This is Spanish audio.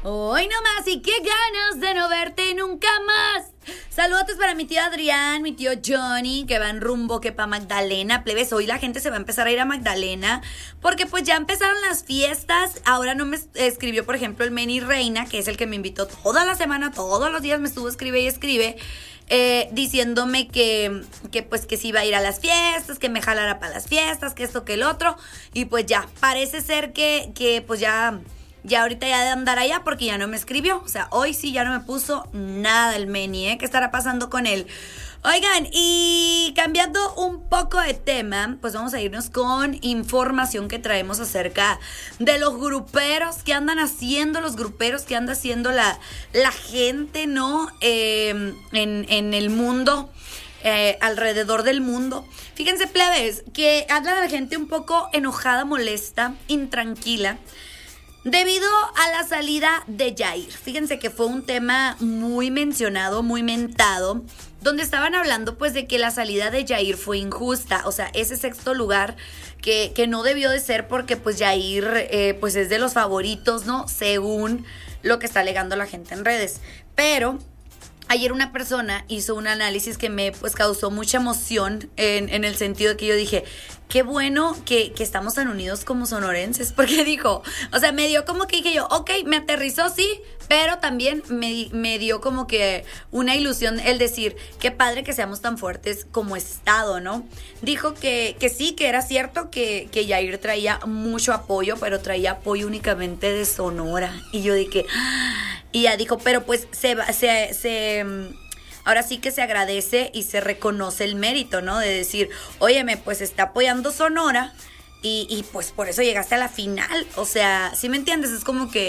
Hoy nomás y qué ganas de no verte nunca más. Saludos para mi tío Adrián, mi tío Johnny, que van rumbo que pa' Magdalena, plebes. Hoy la gente se va a empezar a ir a Magdalena, porque pues ya empezaron las fiestas. Ahora no me escribió, por ejemplo, el Meni Reina, que es el que me invitó toda la semana, todos los días me estuvo escribe y escribe, diciéndome que pues que sí iba a ir a las fiestas, que me jalara para las fiestas, que esto, que el otro. Y pues ya, parece ser que pues ya ahorita ya de andar allá, porque ya no me escribió. O sea, hoy sí ya no me puso nada el Meni, ¿Qué estará pasando con él? Oigan, y cambiando un poco de tema, pues vamos a irnos con información que traemos acerca de los gruperos que andan haciendo, los gruperos que anda haciendo la gente, ¿no? En el mundo, alrededor del mundo. Fíjense, plebes, que anda la gente un poco enojada, molesta, intranquila, debido a la salida de Yair. Fíjense que fue un tema muy mencionado, muy mentado, donde estaban hablando pues de que la salida de Yair fue injusta. O sea, ese sexto lugar que no debió de ser, porque pues Yair pues es de los favoritos, ¿no? Según lo que está alegando la gente en redes. Pero ayer una persona hizo un análisis que me pues causó mucha emoción, en el sentido de que yo dije, qué bueno que estamos tan unidos como sonorenses, porque dijo, o sea, me dio como que dije yo, ok, me aterrizó, sí, pero también me dio como que una ilusión el decir, qué padre que seamos tan fuertes como estado, ¿no? Dijo que sí, que era cierto que Yair traía mucho apoyo, pero traía apoyo únicamente de Sonora. Y yo dije, y ya dijo, pero pues ahora sí que se agradece y se reconoce el mérito, ¿no? De decir, óyeme, pues está apoyando Sonora y pues por eso llegaste a la final. O sea, ¿sí me entiendes? Es como que